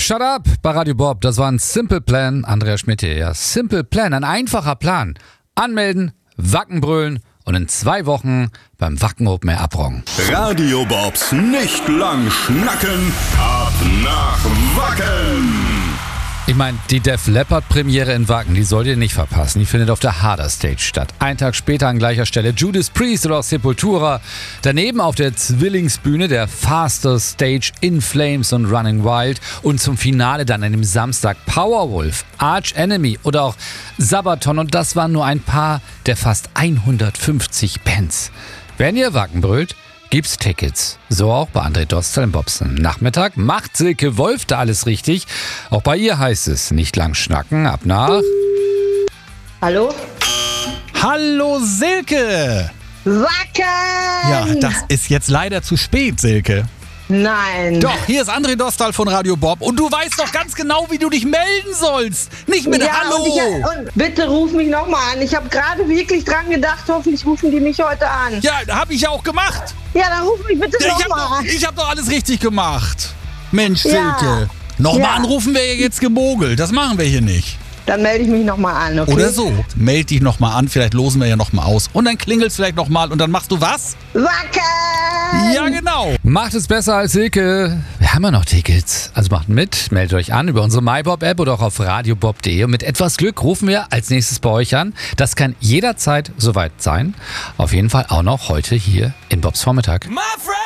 Shut Up bei Radio Bob. Das war ein Simple Plan. Andreas Schmidt hier. Ja, Simple Plan, ein einfacher Plan. Anmelden, Wacken brüllen und in 2 Wochen beim Wacken Open Air abrocken. Radio Bobs nicht lang schnacken, ab nach Wacken. Ich meine, die Def Leppard Premiere in Wacken, die sollt ihr nicht verpassen. Die findet auf der Harder Stage statt. Einen Tag später an gleicher Stelle Judas Priest oder auch Sepultura. Daneben auf der Zwillingsbühne der Faster Stage In Flames und Running Wild. Und zum Finale dann an dem Samstag Powerwolf, Arch Enemy oder auch Sabaton. Und das waren nur ein paar der fast 150 Bands. Wenn ihr Wacken brüllt, gibt's Tickets. So auch bei André Dostal im Bobsen. Nachmittag macht Silke Wolf da alles richtig. Auch bei ihr heißt es nicht lang schnacken, ab nach... Hallo? Hallo Silke! Wacken! Ja, das ist jetzt leider zu spät, Silke. Nein. Doch, hier ist André Dostal von Radio Bob und du weißt doch ganz genau, wie du dich melden sollst. Nicht mit Hallo. Und bitte ruf mich nochmal an. Ich habe gerade wirklich dran gedacht, hoffentlich rufen die mich heute an. Ja, habe ich ja auch gemacht. Ja, dann ruf mich bitte Ja, nochmal an. ich hab doch alles richtig gemacht. Mensch, Ja. Silke. Nochmal Ja. anrufen wäre jetzt gemogelt. Das machen wir hier nicht. Dann melde ich mich nochmal an, okay? Oder so. Meld dich nochmal an, vielleicht losen wir ja nochmal aus. Und dann klingelt's vielleicht nochmal und dann machst du was? Wacken! Ja, genau. Macht es besser als Silke. Wir haben ja noch Tickets. Also macht mit, meldet euch an über unsere MyBob-App oder auch auf radiobob.de. Und mit etwas Glück rufen wir als nächstes bei euch an. Das kann jederzeit soweit sein. Auf jeden Fall auch noch heute hier in Bobs Vormittag.